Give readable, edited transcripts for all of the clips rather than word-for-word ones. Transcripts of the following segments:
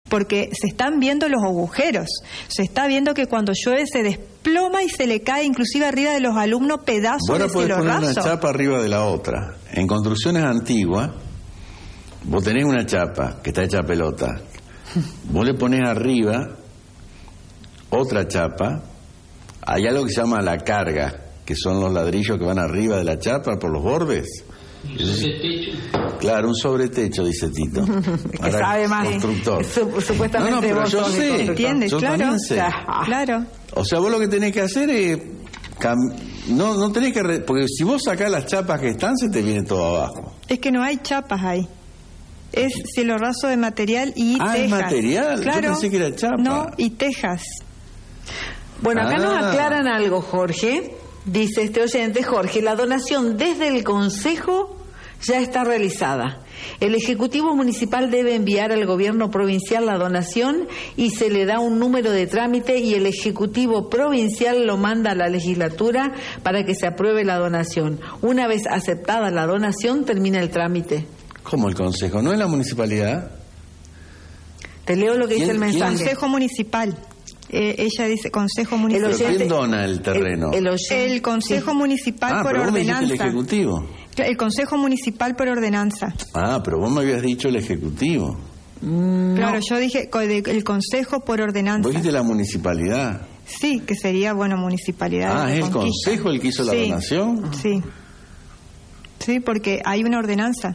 porque se están viendo los agujeros, se está viendo que cuando llueve se desploma y se le cae inclusive arriba de los alumnos pedazos de cielo raso. Vos podés poner una chapa arriba de la otra. En construcciones antiguas, vos tenés una chapa que está hecha pelota, vos le ponés arriba otra chapa, hay algo que se llama la carga, que son los ladrillos que van arriba de la chapa por los bordes. Claro, un sobretecho, dice Tito. Que sabe más constructor. Supuestamente no, pero vos yo sé, ¿entiendes? yo Claro, también sé. Claro. O sea, vos lo que tenés que hacer es no tenés que porque si vos sacás las chapas que están, se te viene todo abajo. Es que no hay chapas ahí. Es cielo raso de material y tejas. ¿Es material? Claro. Yo pensé que era chapa. No, y tejas. Bueno, acá nos aclaran algo, Jorge. Dice este oyente, Jorge, la donación desde el Consejo ya está realizada. El Ejecutivo Municipal debe enviar al Gobierno Provincial la donación y se le da un número de trámite y el Ejecutivo Provincial lo manda a la Legislatura para que se apruebe la donación. Una vez aceptada la donación, termina el trámite. ¿Cómo el Consejo? ¿No es la Municipalidad? Te leo lo que dice el mensaje. Consejo Municipal. Ella dice Consejo Municipal. ¿Pero quién dona el terreno? El Consejo Municipal por pero vos me ordenanza. dijiste el Ejecutivo. El Consejo Municipal por ordenanza. Pero vos me habías dicho el Ejecutivo. Claro, yo dije el Consejo por ordenanza. Vos dijiste la Municipalidad. Sí, que sería, Municipalidad. ¿Es el Consejo el que hizo la donación? Sí. Sí, porque hay una ordenanza.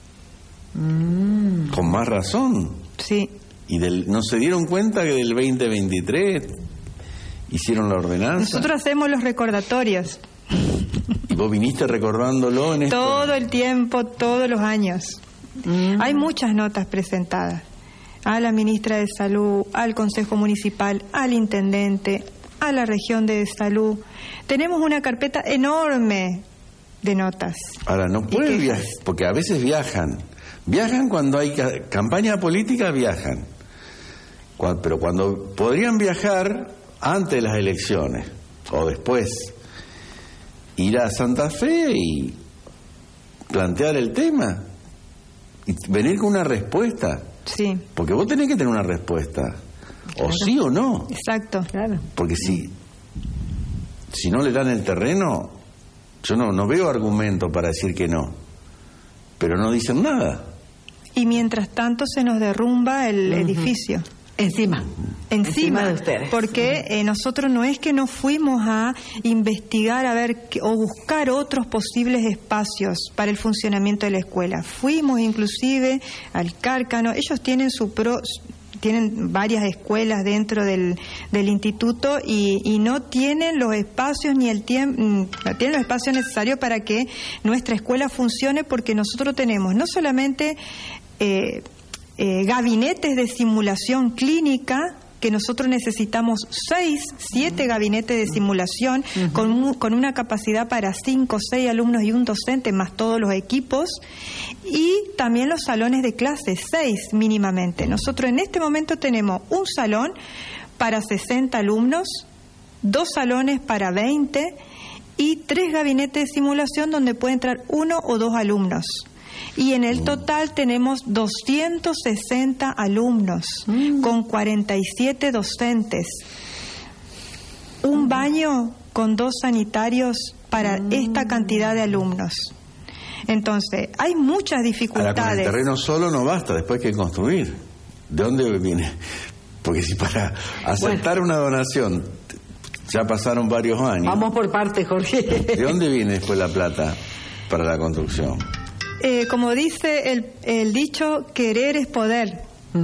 Con más razón. Sí. ¿Y no se dieron cuenta que del 2023 hicieron la ordenanza? Nosotros hacemos los recordatorios. ¿Y vos viniste recordándolo en esto? Todo el tiempo, todos los años. Hay muchas notas presentadas a la ministra de Salud, al Consejo Municipal, al Intendente, a la Región de Salud. Tenemos una carpeta enorme de notas. Ahora, no puede viajar, porque a veces viajan. Viajan cuando hay campaña política, viajan. Pero cuando podrían viajar antes de las elecciones o después, ir a Santa Fe y plantear el tema y venir con una respuesta. Sí. Porque vos tenés que tener una respuesta, o sí o no. Exacto, claro. Porque si no le dan el terreno, yo no veo argumento para decir que no, pero no dicen nada. Y mientras tanto se nos derrumba el edificio. Encima de ustedes. Porque nosotros no es que nos fuimos a investigar o buscar otros posibles espacios para el funcionamiento de la escuela. Fuimos inclusive al Cárcano. Ellos tienen tienen varias escuelas dentro del instituto y no tienen los espacios ni el tiempo, no tienen los espacios necesarios para que nuestra escuela funcione, porque nosotros tenemos no solamente gabinetes de simulación clínica, que nosotros necesitamos 6, 7 gabinetes de simulación con una capacidad para 5, 6 alumnos y un docente, más todos los equipos, y también los salones de clase, 6 mínimamente. Nosotros en este momento tenemos un salón para 60 alumnos, 2 salones para 20 y 3 gabinetes de simulación donde puede entrar 1 o 2 alumnos. Y en el total tenemos 260 alumnos con 47 docentes. Un baño con 2 sanitarios para esta cantidad de alumnos. Entonces, hay muchas dificultades. Ahora, con el terreno solo no basta, después hay que construir. ¿De dónde viene? Porque si para aceptar una donación ya pasaron varios años. Vamos por partes, Jorge. ¿De dónde viene después la plata para la construcción? Como dice el dicho, querer es poder.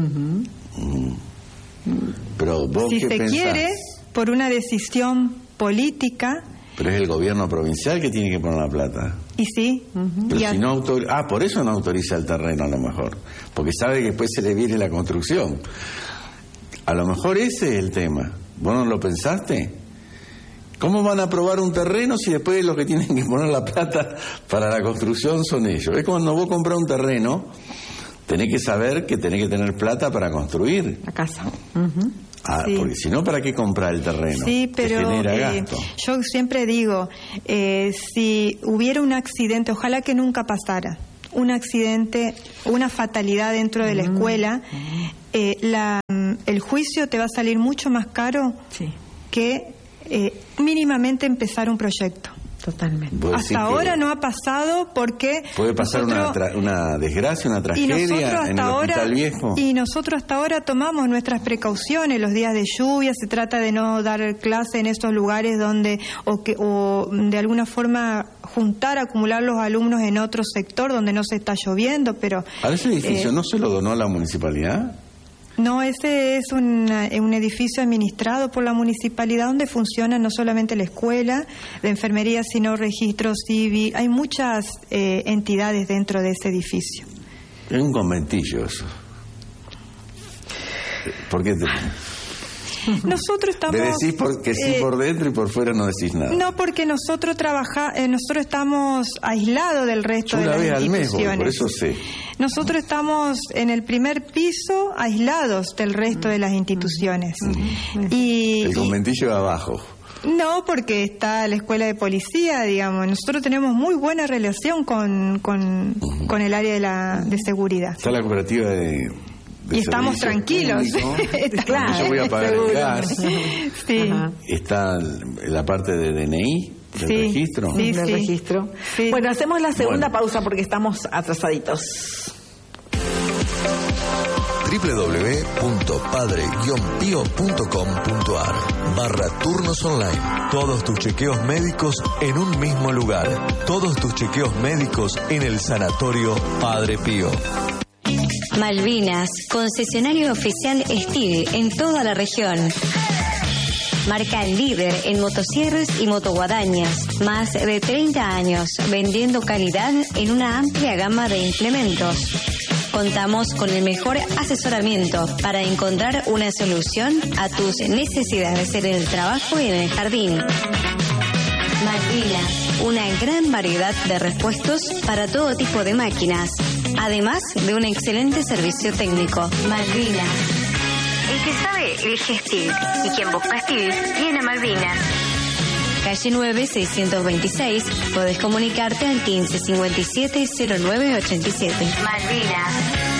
Pero vos, si ¿qué se pensás? quiere, por una decisión política. Pero es el gobierno provincial que tiene que poner la plata. Y sí. Pero si no por eso no autoriza el terreno a lo mejor. Porque sabe que después se le viene la construcción. A lo mejor ese es el tema. ¿Vos no lo pensaste? ¿Cómo van a aprobar un terreno si después los que tienen que poner la plata para la construcción son ellos? Es cuando vos compras un terreno, tenés que saber que tenés que tener plata para construir. La casa. Sí. Porque si no, ¿para qué comprar el terreno? Sí, pero genera gasto. Yo siempre digo, si hubiera un accidente, ojalá que nunca pasara, un accidente, una fatalidad dentro de la escuela, el juicio te va a salir mucho más caro que mínimamente empezar un proyecto. Totalmente. Hasta ahora no ha pasado porque... Puede pasar una desgracia, una tragedia en el hospital viejo. Y nosotros hasta ahora tomamos nuestras precauciones. Los días de lluvia se trata de no dar clase en esos lugares donde o de alguna forma acumular los alumnos en otro sector donde no se está lloviendo, pero... ¿A ese edificio no se lo donó la municipalidad? No, ese es un edificio administrado por la municipalidad donde funciona no solamente la escuela de enfermería, sino registro civil. Hay muchas entidades dentro de ese edificio. Es un conventillo eso. ¿Por qué te... Nosotros estamos... decís que sí por dentro y por fuera no decís nada. No, porque nosotros estamos aislados del resto de las instituciones. Una vez al mes, por eso sé. Nosotros estamos en el primer piso aislados del resto de las instituciones. El conventillo de abajo. No, porque está la escuela de policía, digamos. Nosotros tenemos muy buena relación con el área de seguridad. Está la cooperativa de estamos tranquilos. Claro, yo voy a pagar el gas. Sí. Está la parte de DNI, del registro. Sí, del registro. Sí. Bueno, hacemos la segunda pausa porque estamos atrasaditos. www.padre-pio.com.ar/turnos online. Todos tus chequeos médicos en un mismo lugar. Todos tus chequeos médicos en el Sanatorio Padre Pío. Malvinas, concesionario oficial Steel en toda la región. Marca líder en motosierras y motoguadañas. Más de 30 años vendiendo calidad en una amplia gama de implementos. Contamos con el mejor asesoramiento para encontrar una solución a tus necesidades en el trabajo y en el jardín. Malvinas, una gran variedad de repuestos para todo tipo de máquinas, además de un excelente servicio técnico. Malvinas. El que sabe, elige Steel. Y quien busca Steel, viene a Malvinas. Calle 9, 626. Podés comunicarte al 1557-0987. Malvinas.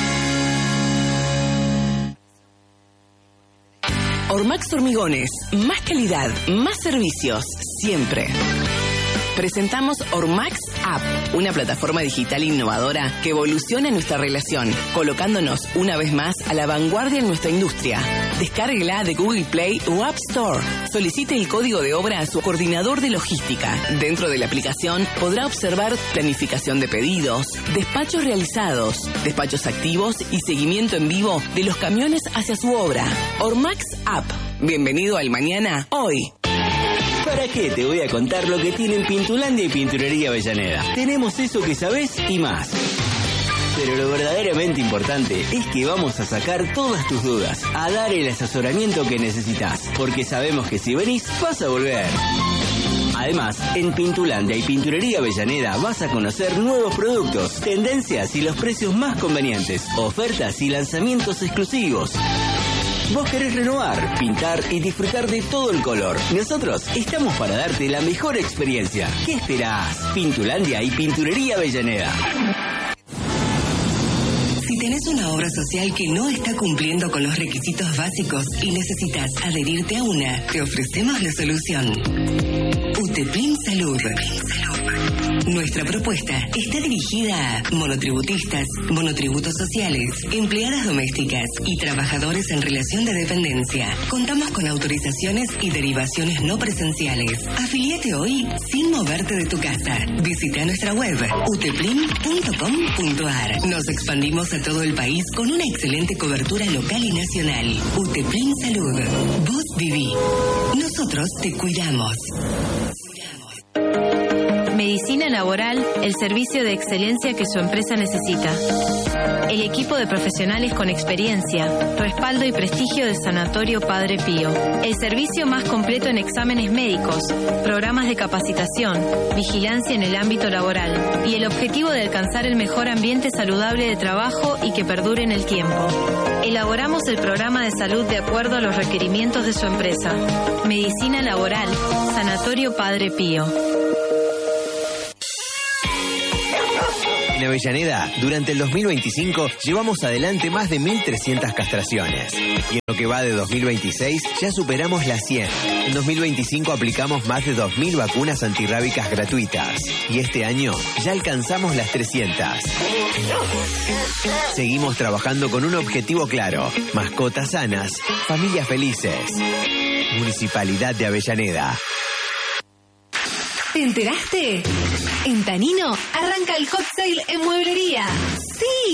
Ormax Hormigones. Más calidad, más servicios, siempre. Presentamos Ormax App, una plataforma digital innovadora que evoluciona nuestra relación, colocándonos una vez más a la vanguardia en nuestra industria. Descárguela de Google Play o App Store. Solicite el código de obra a su coordinador de logística. Dentro de la aplicación podrá observar planificación de pedidos, despachos realizados, despachos activos y seguimiento en vivo de los camiones hacia su obra. Ormax App. Bienvenido al mañana, hoy. ¿Para qué te voy a contar lo que tienen Pintulandia y Pinturería Avellaneda? Tenemos eso que sabés y más. Pero lo verdaderamente importante es que vamos a sacar todas tus dudas, a dar el asesoramiento que necesitas, porque sabemos que si venís, vas a volver. Además, en Pintulandia y Pinturería Avellaneda vas a conocer nuevos productos, tendencias y los precios más convenientes, ofertas y lanzamientos exclusivos. Vos querés renovar, pintar y disfrutar de todo el color. Nosotros estamos para darte la mejor experiencia. ¿Qué esperás? Pintulandia y Pinturería Avellaneda. Si tenés una obra social que no está cumpliendo con los requisitos básicos y necesitas adherirte a una, te ofrecemos la solución. UTEPLIN Salud. Nuestra propuesta está dirigida a monotributistas, monotributos sociales, empleadas domésticas y trabajadores en relación de dependencia. Contamos con autorizaciones y derivaciones no presenciales. Afiliate hoy sin moverte de tu casa. Visita nuestra web uteplin.com.ar. Nos expandimos a todo el país con una excelente cobertura local y nacional. UTEPLIN Salud. Vos viví. Nosotros te cuidamos. Medicina Laboral, el servicio de excelencia que su empresa necesita. El equipo de profesionales con experiencia, respaldo y prestigio de Sanatorio Padre Pío. El servicio más completo en exámenes médicos, programas de capacitación, vigilancia en el ámbito laboral y el objetivo de alcanzar el mejor ambiente saludable de trabajo y que perdure en el tiempo. Elaboramos el programa de salud de acuerdo a los requerimientos de su empresa. Medicina Laboral, Sanatorio Padre Pío. En Avellaneda, durante el 2025, llevamos adelante más de 1.300 castraciones. Y en lo que va de 2026, ya superamos las 100. En 2025 aplicamos más de 2.000 vacunas antirrábicas gratuitas. Y este año ya alcanzamos las 300. Seguimos trabajando con un objetivo claro: mascotas sanas, familias felices. Municipalidad de Avellaneda. ¿Te enteraste? En Tanino arranca el hot sale en mueblería. ¡Sí!